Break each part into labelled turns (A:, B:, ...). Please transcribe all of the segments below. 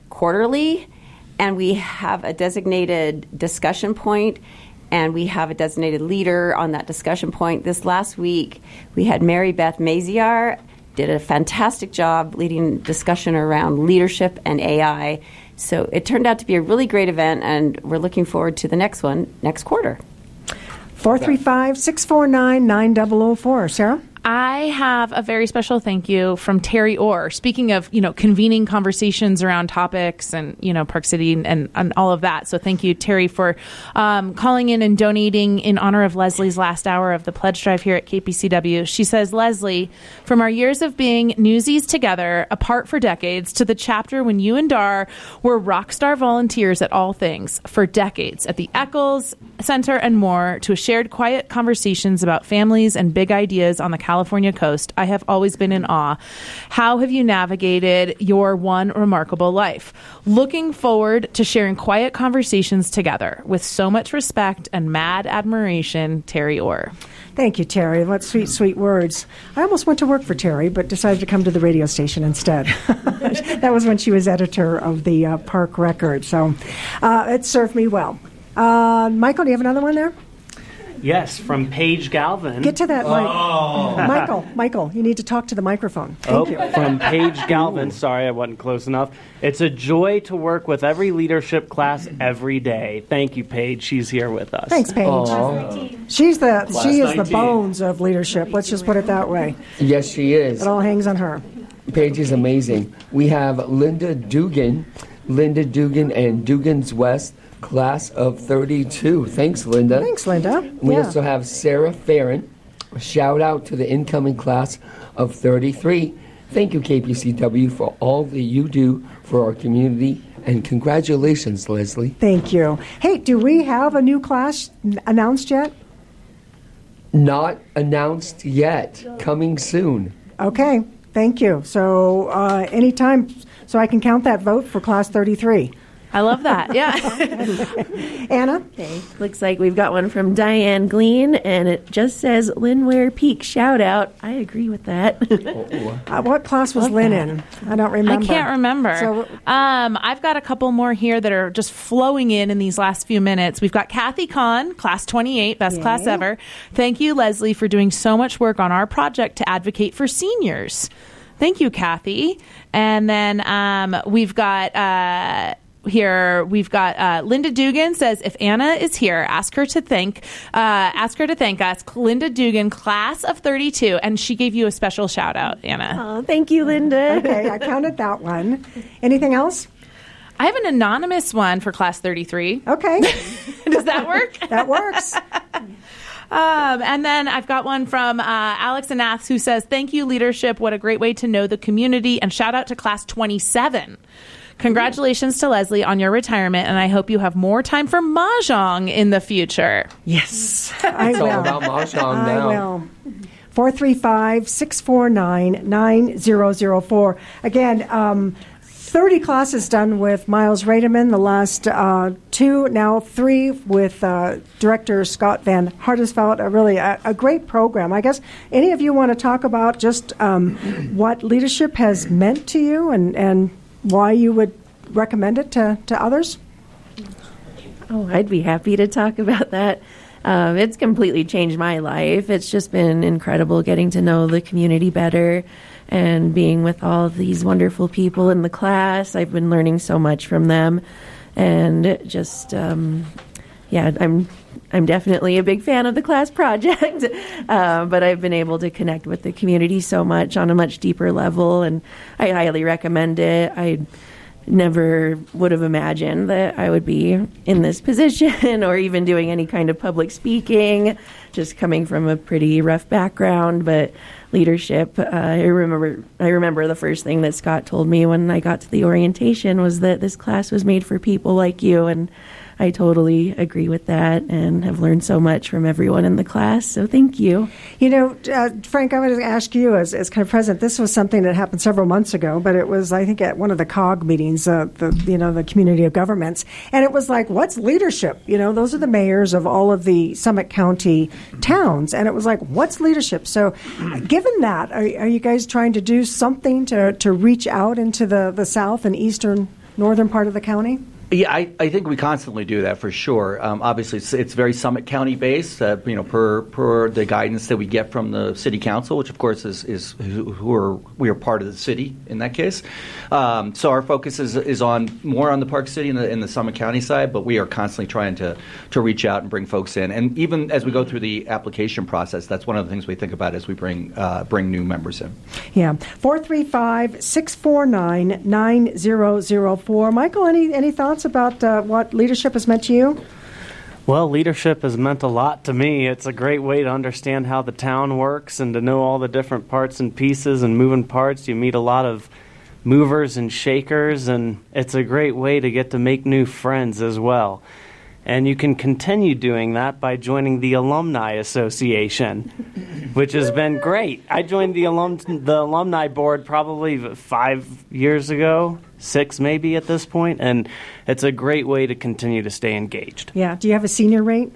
A: quarterly, and we have a designated discussion point, and we have a designated leader on that discussion point. This last week, we had Mary Beth Maziar, did a fantastic job leading discussion around leadership and AI. So it turned out to be a really great event, and we're looking forward to the next one next quarter.
B: 435-649-9004. Sarah?
C: I have a very special thank you from Terry Orr. Speaking of, convening conversations around topics and, Park City and all of that. So thank you, Terry, for calling in and donating in honor of Leslie's last hour of the pledge drive here at KPCW. She says, Leslie, from our years of being newsies together, apart for decades, to the chapter when you and Dar were rock star volunteers at all things for decades at the Eccles Center and more, to a shared quiet conversations about families and big ideas on the California coast, I have always been in awe. How have you navigated your one remarkable life? Looking forward to sharing quiet conversations together. With so much respect and mad admiration, Terry Orr.
B: Thank you, Terry. What sweet, sweet words. I almost went to work for Terry, but decided to come to the radio station instead. That was when she was editor of the Park Record, so it served me well. Michael, do you have another one there?
D: Yes, from Paige Galvin.
B: Get to that mic. Michael, you need to talk to the microphone. Thank you.
D: From Paige Galvin. Sorry, I wasn't close enough. It's a joy to work with every leadership class every day. Thank you, Paige. She's here with us.
B: Thanks, Paige. She is the bones of leadership. Let's just put it that way.
E: Yes, she is.
B: It all hangs on her.
E: Paige is amazing. We have Linda Dugan and Dugan's West, class of 32. Thanks, Linda.
B: Thanks, Linda.
E: We also have Sarah Farron. A shout out to the incoming class of 33. Thank you, KPCW, for all that you do for our community. And congratulations, Leslie.
B: Thank you. Hey, do we have a new class announced yet?
E: Not announced yet. Coming soon.
B: Okay. Thank you. So anytime, so I can count that vote for class 33.
F: I love that. Yeah.
B: Anna?
F: Okay. Looks like we've got one from Diane Glean, and it just says Linware Peak shout out. I agree with that.
B: What class was Lynn in? I don't remember.
C: I can't remember. So, I've got a couple more here that are just flowing in these last few minutes. We've got Kathy Kahn, class 28, best class ever. Thank you, Leslie, for doing so much work on our project to advocate for seniors. Thank you, Kathy. And then we've got... We've got Linda Dugan says, if Anna is here, ask her to thank us. Linda Dugan, class of 32, and she gave you a special shout out, Anna.
F: Oh, thank you, Linda.
B: Okay, I counted that one. Anything else?
C: I have an anonymous one for class 33.
B: Okay.
C: Does that work?
B: That works.
C: And then I've got one from Alex Anath, who says, thank you, leadership. What a great way to know the community. And shout out to class 27. Congratulations to Leslie on your retirement, and I hope you have more time for Mahjong in the future.
B: Yes,
E: I will. It's all about Mahjong now.
B: I will. 435-649-9004. Again, 30 classes done with Miles Rademan, the last 2, now 3 with Director Scott Van Hardesveld. Really a great program. I guess any of you want to talk about just what leadership has meant to you and why you would recommend it to others?
F: Oh, I'd be happy to talk about that. It's completely changed my life. It's just been incredible getting to know the community better and being with all of these wonderful people in the class. I've been learning so much from them. And just, I'm definitely a big fan of the class project, but I've been able to connect with the community so much on a much deeper level, and I highly recommend it. I never would have imagined that I would be in this position or even doing any kind of public speaking, just coming from a pretty rough background, but leadership. I remember the first thing that Scott told me when I got to the orientation was that this class was made for people like you, and I totally agree with that and have learned so much from everyone in the class, so thank you.
B: You know, Frank, I would ask you as kind of president, this was something that happened several months ago, but it was, I think, at one of the COG meetings, the Community of Governments, and it was like, what's leadership? You know, those are the mayors of all of the Summit County towns, and it was like, what's leadership? So given that, are you guys trying to do something to reach out into the South and Eastern northern part of the county?
G: Yeah, I think we constantly do that for sure. Obviously, it's very Summit County based, per the guidance that we get from the City Council, which of course is we are part of the city in that case. So our focus is on more on the Park City and the Summit County side, but we are constantly trying to reach out and bring folks in. And even as we go through the application process, that's one of the things we think about as we bring new members in.
B: Yeah, 435-649-9004. Michael, any thoughts about what leadership has meant to you?
D: Well, leadership has meant a lot to me. It's a great way to understand how the town works and to know all the different parts and pieces and moving parts. You meet a lot of movers and shakers, and it's a great way to get to make new friends as well. And you can continue doing that by joining the Alumni Association, which has been great. I joined the alumni board probably 5 years ago, 6 maybe at this point, and it's a great way to continue to stay engaged.
B: Yeah. Do you have a senior rate?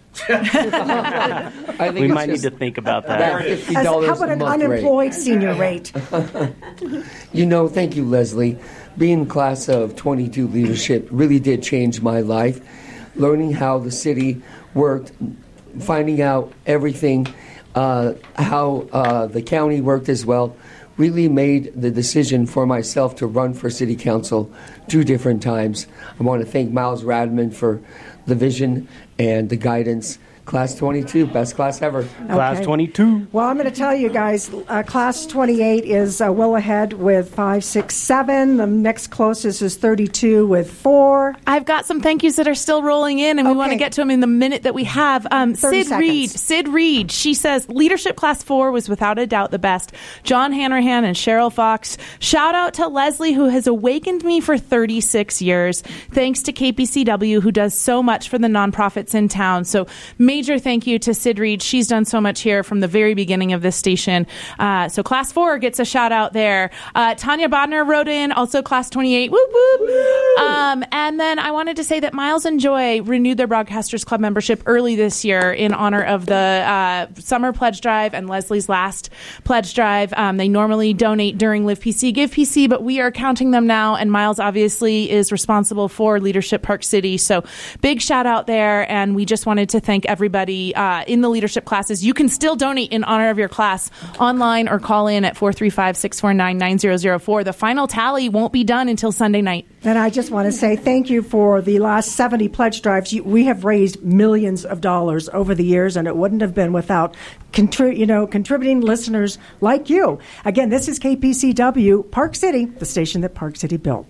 E: I think
D: We might need to think about that.
E: $50
B: How about
E: a
B: an
E: month
B: unemployed senior rate?
E: Thank you, Leslie. Being class of 22 leadership really did change my life. Learning how the city worked, finding out everything, how the county worked as well, really made the decision for myself to run for city council 2 different times. I want to thank Miles Radman for the vision and the guidance. Class 22, best class ever.
D: Class 22.
B: Well, I'm going to tell you guys, Class 28 is well ahead with 5, 6, 7. The next closest is 32 with 4.
C: I've got some thank yous that are still rolling in, and we want to get to them in the minute that we have. Sid Reed, she says, Leadership Class 4 was without a doubt the best. John Hanrahan and Cheryl Fox. Shout out to Leslie, who has awakened me for 36 years. Thanks to KPCW, who does so much for the nonprofits in town. So major thank you to Sid Reed. She's done so much here from the very beginning of this station. So Class 4 gets a shout out there. Tanya Bodner wrote in, also Class 28. Whoop, whoop. And then I wanted to say that Miles and Joy renewed their Broadcasters Club membership early this year in honor of the summer pledge drive and Leslie's last pledge drive. They normally donate during Live PC, Give PC, but we are counting them now, and Miles obviously is responsible for Leadership Park City. So big shout out there, and we just wanted to thank everybody in the leadership classes. You can still donate in honor of your class online or call in at 435-649-9004. The final tally won't be done until Sunday night.
B: And I just want to say thank you for the last 70 pledge drives. We have raised millions of dollars over the years, and it wouldn't have been without contributing listeners like you. Again, this is KPCW, Park City, the station that Park City built.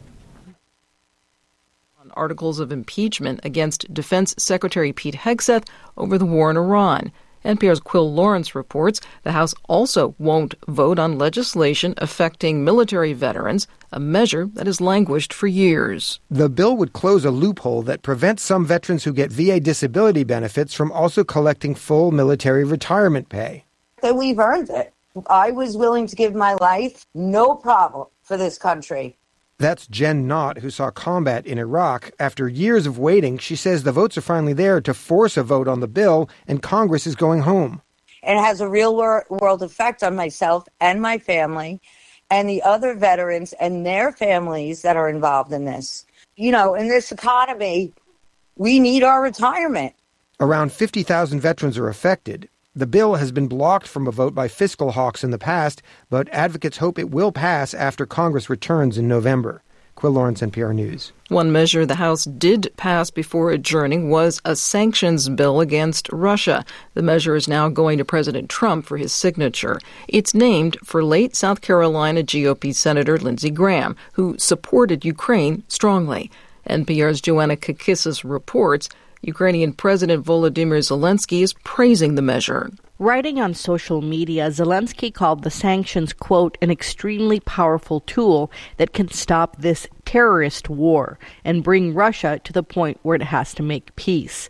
H: Articles of impeachment against Defense Secretary Pete Hegseth over the war in Iran. NPR's Quill Lawrence reports the House also won't vote on legislation affecting military veterans, a measure that has languished for years.
I: The bill would close a loophole that prevents some veterans who get VA disability benefits from also collecting full military retirement pay.
J: That we've earned it. I was willing to give my life, no problem, for this country.
I: That's Jen Knott, who saw combat in Iraq. After years of waiting, she says the votes are finally there to force a vote on the bill, and Congress is going home.
J: It has a real world effect on myself and my family and the other veterans and their families that are involved in this. In this economy, we need our retirement.
I: Around 50,000 veterans are affected. The bill has been blocked from a vote by fiscal hawks in the past, but advocates hope it will pass after Congress returns in November. Quill Lawrence, NPR News.
H: One measure the House did pass before adjourning was a sanctions bill against Russia. The measure is now going to President Trump for his signature. It's named for late South Carolina GOP Senator Lindsey Graham, who supported Ukraine strongly. NPR's Joanna Kakissis reports Ukrainian President Volodymyr Zelensky is praising the measure.
K: Writing on social media, Zelensky called the sanctions, quote, an extremely powerful tool that can stop this terrorist war and bring Russia to the point where it has to make peace.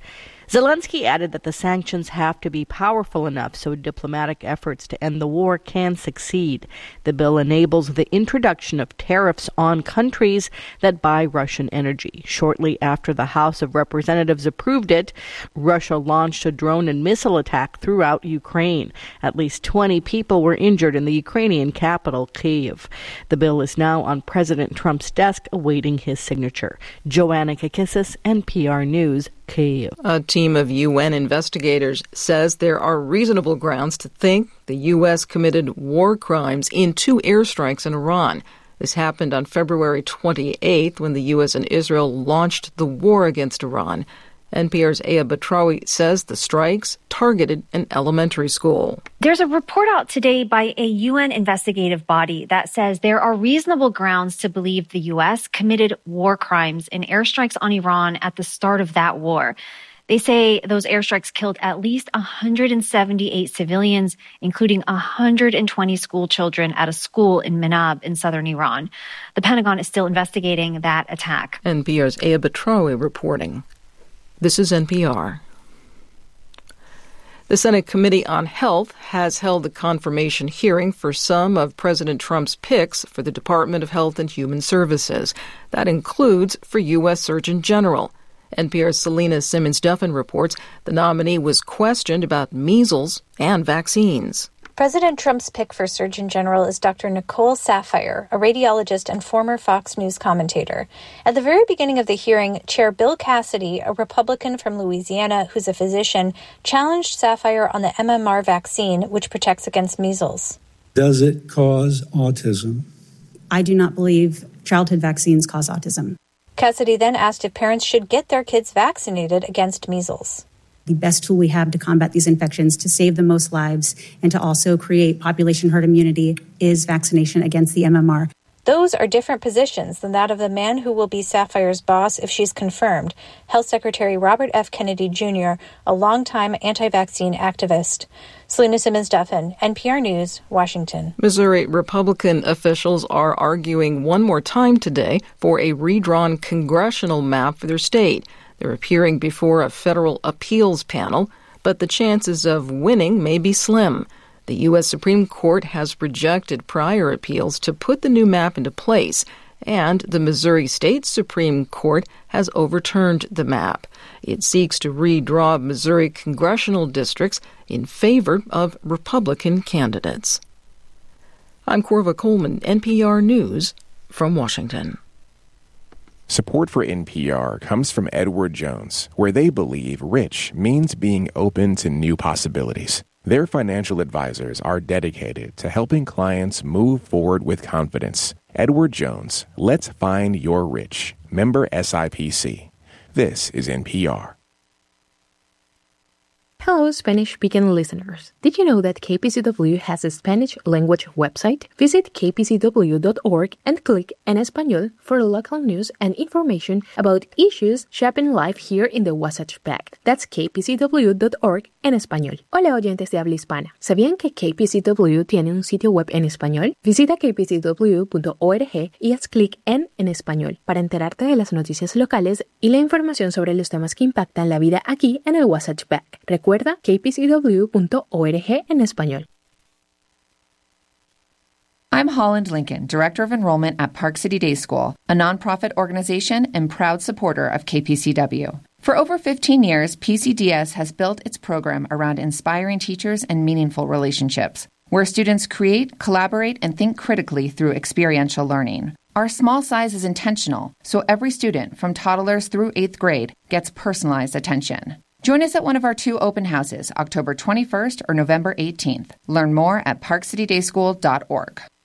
K: Zelensky added that the sanctions have to be powerful enough so diplomatic efforts to end the war can succeed. The bill enables the introduction of tariffs on countries that buy Russian energy. Shortly after the House of Representatives approved it, Russia launched a drone and missile attack throughout Ukraine. At least 20 people were injured in the Ukrainian capital, Kyiv. The bill is now on President Trump's desk awaiting his signature. Joanna Kakissis, NPR News, Kyiv.
H: A team of UN investigators says there are reasonable grounds to think the U.S. committed war crimes in 2 airstrikes in Iran. This happened on February 28th when the U.S. and Israel launched the war against Iran. NPR's Aya Batrawi says the strikes targeted an elementary school.
L: There's a report out today by a UN investigative body that says there are reasonable grounds to believe the U.S. committed war crimes in airstrikes on Iran at the start of that war. They say those airstrikes killed at least 178 civilians, including 120 school children at a school in Manab in southern Iran. The Pentagon is still investigating that attack.
H: NPR's Aya Batrawi reporting. This is NPR. The Senate Committee on Health has held a confirmation hearing for some of President Trump's picks for the Department of Health and Human Services. That includes for U.S. Surgeon General. NPR's Selena Simmons-Duffin reports the nominee was questioned about measles and vaccines.
M: President Trump's pick for Surgeon General is Dr. Nicole Saphier, a radiologist and former Fox News commentator. At the very beginning of the hearing, Chair Bill Cassidy, a Republican from Louisiana who's a physician, challenged Saphier on the MMR vaccine, which protects against measles.
N: Does it cause autism?
O: I do not believe childhood vaccines cause autism.
M: Cassidy then asked if parents should get their kids vaccinated against measles.
O: The best tool we have to combat these infections, to save the most lives, and to also create population herd immunity is vaccination against the MMR.
M: Those are different positions than that of the man who will be Saphier's boss if she's confirmed, Health Secretary Robert F. Kennedy Jr., a longtime anti-vaccine activist. Selena Simmons-Duffin, NPR News, Washington.
H: Missouri Republican officials are arguing one more time today for a redrawn congressional map for their state. They're appearing before a federal appeals panel, but the chances of winning may be slim. The U.S. Supreme Court has rejected prior appeals to put the new map into place, and the Missouri State Supreme Court has overturned the map. It seeks to redraw Missouri congressional districts in favor of Republican candidates. I'm Corva Coleman, NPR News, from Washington.
P: Support for NPR comes from Edward Jones, where they believe rich means being open to new possibilities. Their financial advisors are dedicated to helping clients move forward with confidence. Edward Jones, let's find your rich. Member SIPC. This is NPR.
Q: Hello, Spanish-speaking listeners. Did you know that KPCW has a Spanish language website? Visit kpcw.org and click En Español for local news and information about issues shaping life here in the Wasatch Back. That's kpcw.org en español. Hola, oyentes de habla hispana. ¿Sabían que KPCW tiene un sitio web en español? Visita kpcw.org y haz clic en Español para enterarte de las noticias locales y la información sobre los temas que impactan la vida aquí en el Wasatch Back. Recuerda kpcw.org en español.
R: I'm Holland Lincoln, Director of Enrollment at Park City Day School, a nonprofit organization and proud supporter of KPCW. For over 15 years, PCDS has built its program around inspiring teachers and meaningful relationships, where students create, collaborate, and think critically through experiential learning. Our small size is intentional, so every student, from toddlers through 8th grade, gets personalized attention. Join us at one of our 2 open houses, October 21st or November 18th. Learn more at parkcitydayschool.org.